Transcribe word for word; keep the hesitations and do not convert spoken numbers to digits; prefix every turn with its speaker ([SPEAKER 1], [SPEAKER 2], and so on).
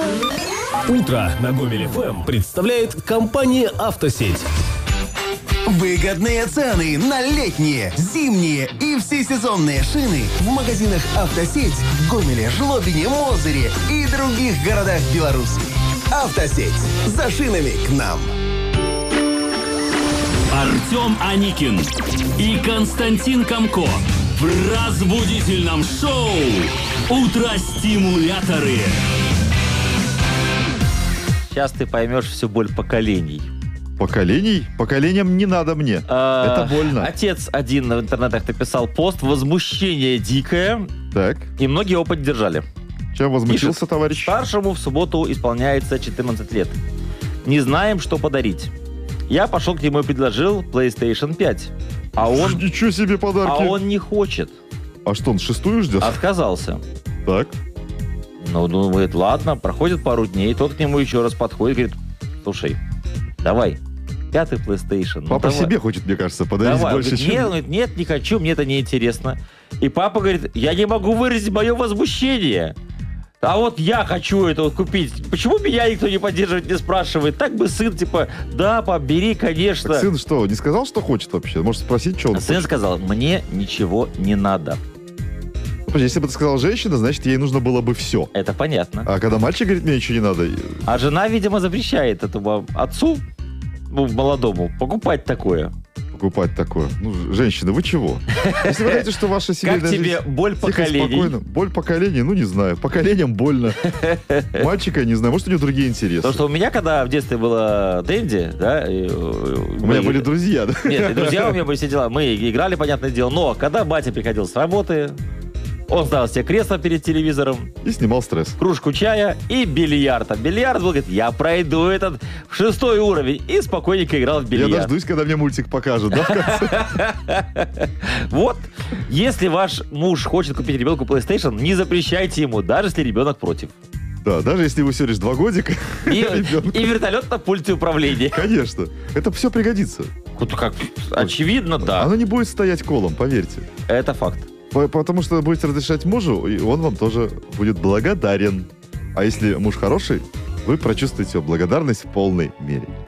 [SPEAKER 1] Утро на Гомель эф эм представляет компания «Автосеть».
[SPEAKER 2] Выгодные цены на летние, зимние и всесезонные шины в магазинах «Автосеть» в Гомеле, Жлобине, Мозыре и других городах Беларуси. «Автосеть». За шинами к нам.
[SPEAKER 3] Артем Аникин и Константин Комко в разбудительном шоу «Утро-стимуляторы».
[SPEAKER 4] Сейчас ты поймешь всю боль поколений.
[SPEAKER 5] Поколений? Поколениям не надо мне.
[SPEAKER 4] А,
[SPEAKER 5] Это больно.
[SPEAKER 4] Отец один в интернетах написал пост, возмущение дикое,
[SPEAKER 5] Так.
[SPEAKER 4] и многие его поддержали.
[SPEAKER 5] Чем возмутился,
[SPEAKER 4] Пишет,
[SPEAKER 5] товарищ?
[SPEAKER 4] старшему в субботу исполняется четырнадцать лет. Не знаем, что подарить. Я пошел к нему и предложил PlayStation пять. А он,
[SPEAKER 5] Ничего себе подарки.
[SPEAKER 4] а он не хочет.
[SPEAKER 5] А что, он шестую ждет?
[SPEAKER 4] Отказался.
[SPEAKER 5] Так.
[SPEAKER 4] Ну, думает, ладно, проходит пару дней, тот к нему еще раз подходит, говорит, слушай, давай, пятый PlayStation. Ну,
[SPEAKER 5] Папа
[SPEAKER 4] давай.
[SPEAKER 5] себе хочет, мне кажется, подарить
[SPEAKER 4] Давай.
[SPEAKER 5] больше,
[SPEAKER 4] Он говорит,
[SPEAKER 5] чем...
[SPEAKER 4] нет, он говорит, нет, не хочу, мне это не интересно. И папа говорит, я не могу выразить мое возмущение. А вот я хочу это вот купить. Почему меня никто не поддерживает, не спрашивает? Так бы сын, типа, да, пап, бери, конечно.
[SPEAKER 5] Так сын что, не сказал, что хочет вообще? Может спросить, что он
[SPEAKER 4] Сын
[SPEAKER 5] хочет?
[SPEAKER 4] сказал, мне ничего не надо.
[SPEAKER 5] Ну, подожди, если бы это сказала женщина, значит, ей нужно было бы все.
[SPEAKER 4] Это понятно.
[SPEAKER 5] А когда мальчик говорит, мне ничего не надо...
[SPEAKER 4] А жена, видимо, запрещает этому отцу, ну, молодому, покупать такое.
[SPEAKER 5] покупать такое. Ну, женщины, вы чего? Если вы говорите, что ваша семейная
[SPEAKER 4] Как тебе
[SPEAKER 5] жизнь
[SPEAKER 4] боль
[SPEAKER 5] тихо,
[SPEAKER 4] поколений?
[SPEAKER 5] спокойно. Боль поколений, ну, не знаю. Поколениям больно. Мальчика, не знаю, может, у него другие интересы.
[SPEAKER 4] Потому что у меня, когда в детстве была Дэнди, да, и,
[SPEAKER 5] У меня были друзья, да?
[SPEAKER 4] Нет, и друзья у меня были все дела. Мы играли, понятное дело. Но когда батя приходил с работы, он ставил себе кресло перед телевизором,
[SPEAKER 5] И снимал стресс.
[SPEAKER 4] кружку чая и бильярд. А бильярд был, говорит, я пройду этот в шестой уровень. И спокойненько играл в
[SPEAKER 5] Я
[SPEAKER 4] бильярд.
[SPEAKER 5] дождусь, когда мне мультик покажут, да, в конце?
[SPEAKER 4] Вот, если ваш муж хочет купить ребенку PlayStation, не запрещайте ему, даже если ребенок против.
[SPEAKER 5] Да, даже если вы всего лишь два годика.
[SPEAKER 4] И,
[SPEAKER 5] ребенку.
[SPEAKER 4] и вертолет на пульте управления.
[SPEAKER 5] Конечно. Это все пригодится.
[SPEAKER 4] Вот как, очевидно, да.
[SPEAKER 5] Оно не будет стоять колом, поверьте.
[SPEAKER 4] Это факт.
[SPEAKER 5] По- Потому что будете разрешать мужу, и он вам тоже будет благодарен. А если муж хороший, вы прочувствуете его благодарность в полной мере.